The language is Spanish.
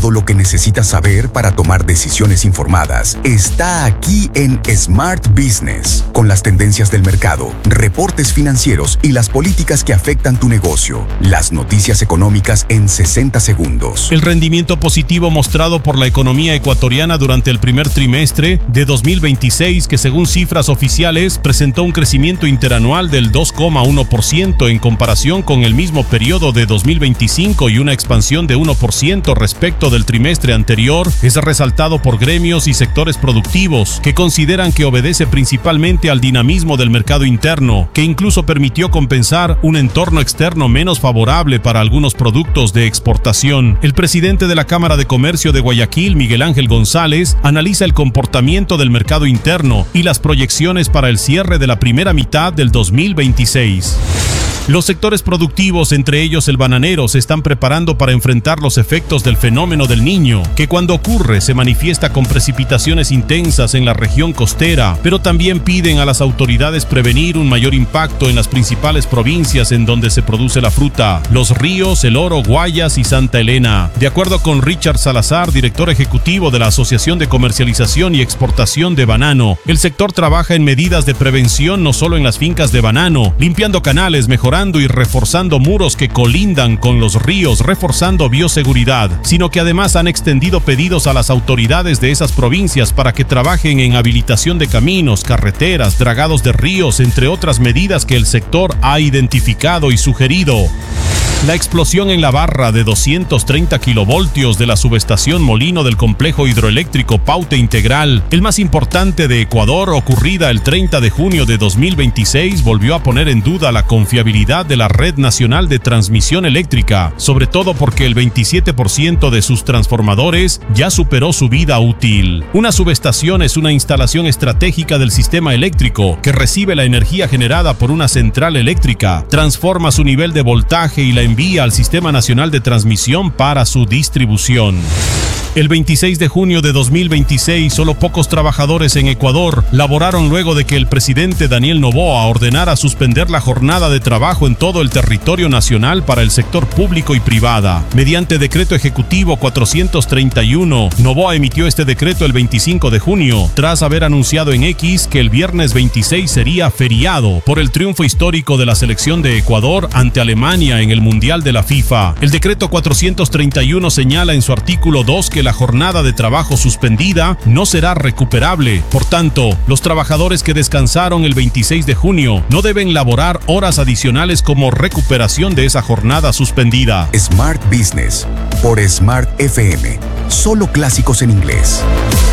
Todo lo que necesitas saber para tomar decisiones informadas está aquí en Smart Business, con las tendencias del mercado, reportes financieros y las políticas que afectan tu negocio. Las noticias económicas en 60 segundos. El rendimiento positivo mostrado por la economía ecuatoriana durante el primer trimestre de 2026, que según cifras oficiales presentó un crecimiento interanual del 2,1% en comparación con el mismo periodo de 2025 y una expansión de 1% respecto del trimestre anterior, es resaltado por gremios y sectores productivos que consideran que obedece principalmente al dinamismo del mercado interno, que incluso permitió compensar un entorno externo menos favorable para algunos productos de exportación. El presidente de la Cámara de Comercio de Guayaquil, Miguel Ángel González, analiza el comportamiento del mercado interno y las proyecciones para el cierre de la primera mitad del 2026. Los sectores productivos, entre ellos el bananero, se están preparando para enfrentar los efectos del fenómeno del Niño, que cuando ocurre se manifiesta con precipitaciones intensas en la región costera, pero también piden a las autoridades prevenir un mayor impacto en las principales provincias en donde se produce la fruta: Los Ríos, El Oro, Guayas y Santa Elena. De acuerdo con Richard Salazar, director ejecutivo de la Asociación de Comercialización y Exportación de Banano, el sector trabaja en medidas de prevención no solo en las fincas de banano, limpiando canales, mejorando y reforzando muros que colindan con los ríos, reforzando bioseguridad, sino que además han extendido pedidos a las autoridades de esas provincias para que trabajen en habilitación de caminos, carreteras, dragados de ríos, entre otras medidas que el sector ha identificado y sugerido. La explosión en la barra de 230 kilovoltios de la subestación Molino del complejo hidroeléctrico Paute Integral, el más importante de Ecuador, ocurrida el 30 de junio de 2026, volvió a poner en duda la confiabilidad de la red nacional de transmisión eléctrica, sobre todo porque el 27% de sus transformadores ya superó su vida útil. Una subestación es una instalación estratégica del sistema eléctrico que recibe la energía generada por una central eléctrica, transforma su nivel de voltaje y la envía al Sistema Nacional de Transmisión para su distribución. El 26 de junio de 2026, solo pocos trabajadores en Ecuador laboraron luego de que el presidente Daniel Noboa ordenara suspender la jornada de trabajo en todo el territorio nacional para el sector público y privada. Mediante decreto ejecutivo 431, Noboa emitió este decreto el 25 de junio, tras haber anunciado en X que el viernes 26 sería feriado por el triunfo histórico de la selección de Ecuador ante Alemania en el Mundial de la FIFA. El decreto 431 señala en su artículo 2 que la jornada de trabajo suspendida no será recuperable. Por tanto, los trabajadores que descansaron el 26 de junio no deben laborar horas adicionales como recuperación de esa jornada suspendida. Smart Business por Smart FM. Solo clásicos en inglés.